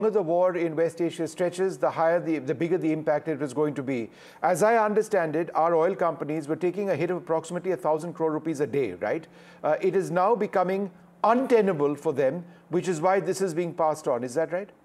the war in West Asia stretches, the bigger the impact it was going to be. As I understand it, our oil companies were taking a hit of approximately 1,000 crore rupees a day, right? It is now becoming untenable for them, which is why this is being passed on. Is that right?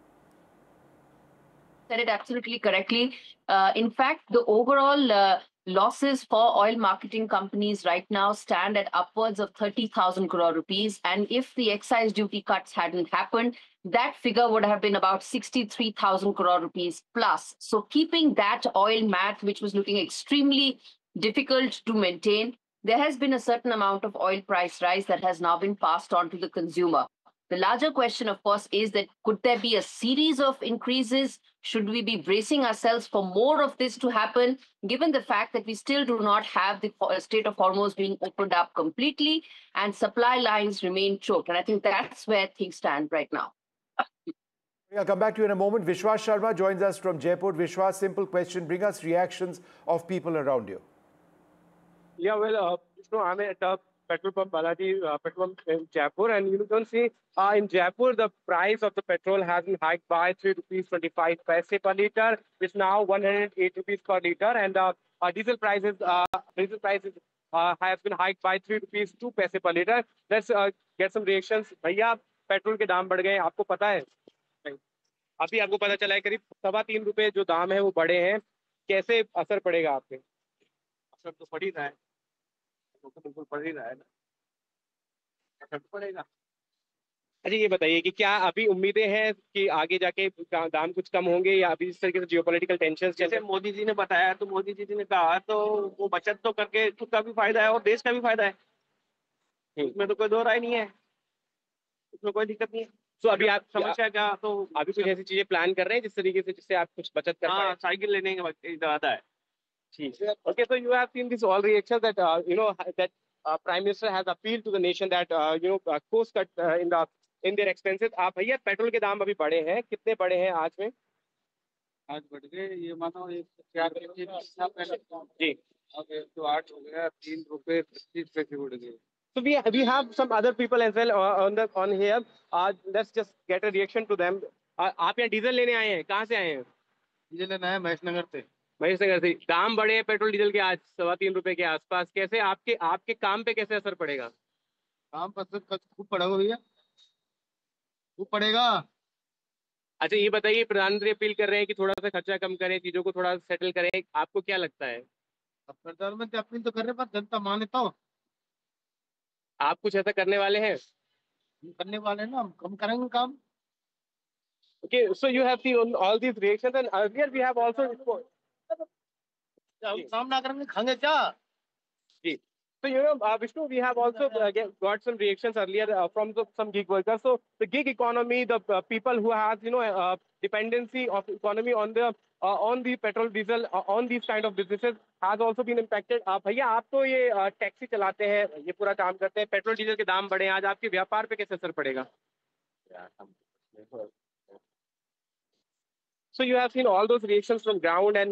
Said it absolutely correctly. In fact, the overall losses for oil marketing companies right now stand at upwards of 30,000 crore rupees. And if the excise duty cuts hadn't happened, that figure would have been about 63,000 crore rupees plus. So keeping that oil math, which was looking extremely difficult to maintain, there has been a certain amount of oil price rise that has now been passed on to the consumer. The larger question, of course, is that could there be a series of increases? Should we be bracing ourselves for more of this to happen, given the fact that we still do not have the Strait of Hormuz being opened up completely and supply lines remain choked? And I think that's where things stand right now. I'll come back to you in a moment. Vishwas Sharma joins us from Jaipur. Vishwas, simple question. Bring us reactions of people around you. Yeah, well, I'm at petrol pump, Balaji petrol pump in Jaipur, and you can see in Jaipur the price of the petrol has been hiked by 3 rupees 25 paise per liter. It's now 108 rupees per liter, and diesel prices has been hiked by 3 rupees 2 paise per liter. Let's get some reactions. भैया petrol के दाम बढ़ गए हैं, आपको पता है? अभी आपको पता चला है करीब 3.25 रुपए जो दाम है वो बढ़े हैं. कैसे असर पड़ेगा आप पे? असर तो पड़ ही रहा है. तो बिल्कुल पड़ ही रहा है ना. असर तो पड़ेगा. अच्छा ये बताइए कि क्या अभी उम्मीदें हैं कि आगे जाके दाम कुछ कम होंगे या अभी इस तरीके से जियोपॉलिटिकल टेंशन जैसे मोदी जी ने बताया तो मोदी जी ने कहा तो वो बचत तो करके खुद का भी फायदा है और देश का भी फायदा है. इसमें तो कोई दो राय नहीं है. इसमें कोई दिक्कत नहीं है. तो अभी आप समस्या क्या तो अभी कुछ ऐसी चीजें प्लान कर रहे हैं जिस तरीके से जिससे आप कुछ बचत कर पाए. साइकिल लेने का इरादा है. Okay, so you have seen this all reactions that that Prime Minister has appealed to the nation that cost cut in their expenses. आप भैया पेट्रोल के दाम अभी बढ़े हैं, कितने बढ़े हैं आज में? आज बढ़ गए ये मानो 1 जी अब 108 हो गया. 3 रुपए 25 पैसे बढ़ गए. So we have some other people as well on here. Let's just get a reaction to them. आप यहाँ डीजल लेने आए हैं, कहाँ से आए हैं? डीजल लेना है महेशनगर से. महेशनगर से. दाम बढ़े हैं पेट्रोल डीजल के आज 3.25 रुपए के आसपास. कैसे आपके काम पे कैसे असर पड़ेगा? काम पर खूब पड़ेगा भैया, खूब पड़ेगा. अच्छा ये बताइए, प्रधानमंत्री अपील कर रहे हैं कि थोड़ा सा खर्चा कम करें, चीजों को थोड़ा सेटल करें. आपको क्या लगता है? अब प्रधानमंत्री अपील तो कर रहे हैं पर जनता माने तो. आप कुछ ऐसा करने वाले हैं? करने वाले हैं ना, हम करेंगे काम. Okay, so you have seen all these reactions, and earlier we have also काम ना करेंगे खाएंगे क्या? जी. So Vishnu, we have also got some reactions earlier from some gig workers. So the gig economy, the people who have dependency of economy on the petrol, diesel, on these kind of businesses has also been impacted. भैया आप तो ये taxi चलाते हैं, ये पूरा काम करते हैं, पेट्रोल डीजल के दाम बढ़े हैं, आज आपके व्यापार पे कैसे असर पड़ेगा? So you have seen all those reactions from ground, and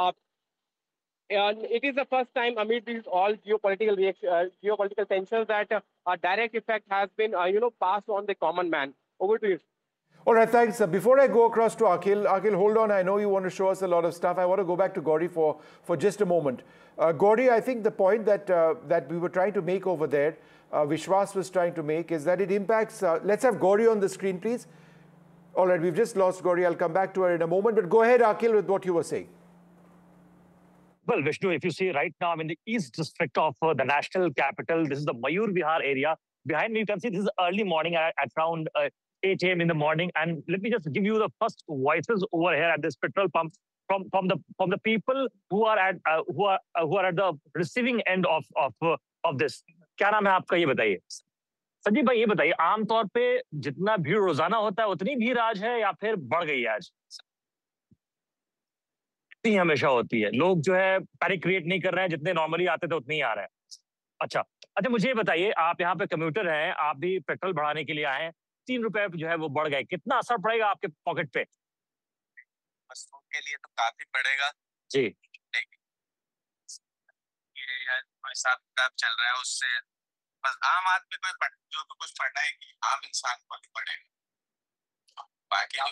it is the first time amid these all geopolitical tensions that a direct effect has been passed on the common man. Over to you. All right, thanks. Before I go across to Akhil, hold on. I know you want to show us a lot of stuff. I want to go back to Gauri for just a moment. Gauri, I think the point that we were trying to make over there, Vishwas was trying to make, is that it impacts. Let's have Gauri on the screen, please. All right, we've just lost Gauri. I'll come back to her in a moment. But go ahead, Akhil, with what you were saying. Well, Vishnu, if you see right now, I'm in the east district of the national capital. This is the Mayur Vihar area. Behind me, you can see this is early morning at around 8 a.m. in the morning. And let me just give you the first voices over here at this petrol pump from the people who are at the receiving end of this. क्या नाम है आपका, ये बताइए. संजीव भाई ये बताइए, आमतौर पे जितना भीड़ रोजाना होता है उतनी भीड़ आज है या फिर बढ़ गई है आज? इतनी हमेशा होती है. लोग जो है पैनिक क्रिएट नहीं कर रहे हैं, जितने नॉर्मली आते थे उतने ही आ रहे हैं. अच्छा, मुझे बताइए, आप यहाँ पे कम्यूटर हैं, आप भी पेट्रोल बढ़ाने के लिए आए हैं, 3 रुपए जो है वो बढ़ गए, कितना असर पड़ेगा आपके पॉकेट पे? बच्चों के लिए तो काफी पड़ेगा जी. ये हिसाब किताब चल रहा है उससे बस आम आदमी को जो कुछ पड़ना है कि आम इंसान को भी पड़ेगा. बाकी जो